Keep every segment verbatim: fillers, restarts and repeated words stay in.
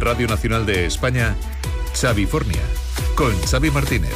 Radio Nacional de España, Xavifornia, con Xavi Martínez.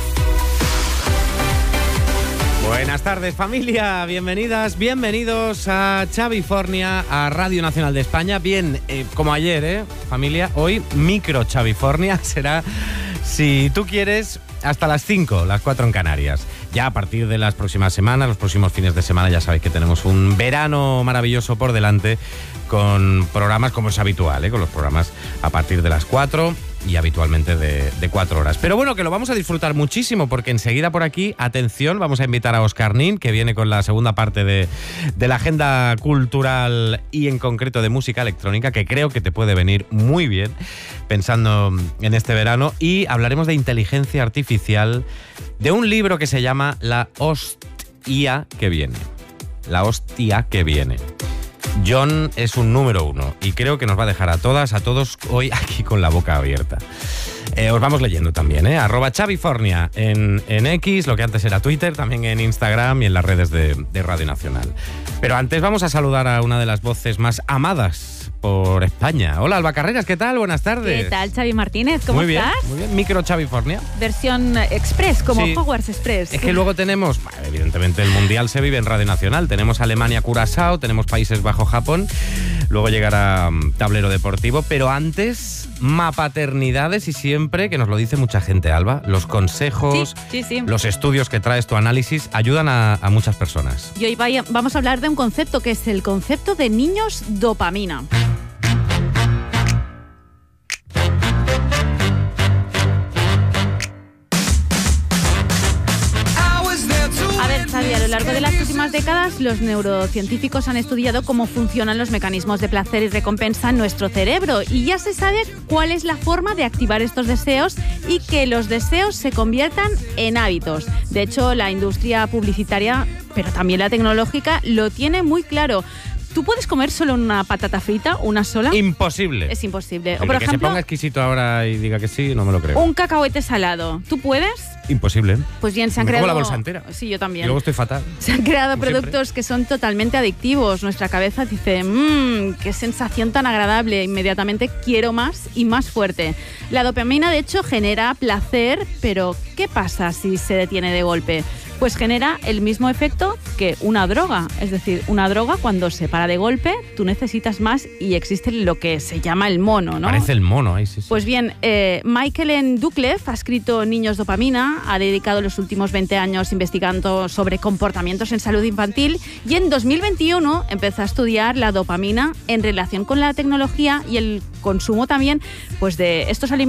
Buenas tardes, familia, bienvenidas, bienvenidos a Xavifornia, a Radio Nacional de España. Bien, eh, como ayer, ¿eh, familia? Hoy micro Xavifornia será, si tú quieres, hasta las cinco, las cuatro en Canarias. Ya a partir de las próximas semanas, los próximos fines de semana, ya sabéis que tenemos un verano maravilloso por delante con programas como es habitual, ¿eh? Con los programas a partir de las cuatro y habitualmente de, de cuatro horas. Pero bueno, que lo vamos a disfrutar muchísimo porque enseguida por aquí, atención, vamos a invitar a Óscar Nin, que viene con la segunda parte de, de la agenda cultural y en concreto de música electrónica, que creo que te puede venir muy bien pensando en este verano. Y hablaremos de inteligencia artificial, de un libro que se llama La hostia que viene. La hostia que viene. John es un número uno y creo que nos va a dejar a todas, a todos hoy aquí con la boca abierta. Eh, os vamos leyendo también, ¿eh? Arroba Xavifornia en, en X, lo que antes era Twitter, también en Instagram y en las redes de, de Radio Nacional. Pero antes vamos a saludar a una de las voces más amadas por España. Hola, Alba Carreras, ¿qué tal? Buenas tardes. ¿Qué tal, Xavi Martínez? ¿Cómo muy bien, estás? Muy bien, micro Xavifornia. Versión express, como sí. Hogwarts Express. Es que luego tenemos, bueno, evidentemente el Mundial se vive en Radio Nacional. Tenemos Alemania, Curazao, tenemos Países Bajos, Japón. Luego llegará um, Tablero Deportivo. Pero antes, mapaternidades y siempre, que nos lo dice mucha gente, Alba, los consejos, sí, sí, sí. los estudios que traes, tu análisis, ayudan a, a muchas personas. Y hoy vaya, vamos a hablar de un concepto que es el concepto de niños dopamina. A lo largo de las últimas décadas, los neurocientíficos han estudiado cómo funcionan los mecanismos de placer y recompensa en nuestro cerebro y ya se sabe cuál es la forma de activar estos deseos y que los deseos se conviertan en hábitos. De hecho, la industria publicitaria, pero también la tecnológica, lo tiene muy claro. ¿Tú puedes comer solo una patata frita, una sola? Imposible. Es imposible. El o por que ejemplo, se ponga exquisito ahora y diga que sí, no me lo creo. Un cacahuete salado. ¿Tú puedes? Imposible. Pues bien, se han me creado... como la bolsa entera. Sí, yo también. Y luego estoy fatal. Se han creado Como productos siempre. que son totalmente adictivos. Nuestra cabeza dice, mmm, qué sensación tan agradable. Inmediatamente quiero más y más fuerte. La dopamina, de hecho, genera placer, pero ¿qué pasa si se detiene de golpe? Pues genera el mismo efecto que una droga. Es decir, una droga cuando se para de golpe, tú necesitas más y existe lo que se llama el mono, ¿no? Parece el mono, ahí sí, sí. Pues bien, eh, Michael Ducklev ha escrito Niños Dopamina, ha dedicado los últimos veinte años investigando sobre comportamientos en salud infantil y en dos mil veintiuno empezó a estudiar la dopamina en relación con la tecnología y el consumo también pues de estos alimentos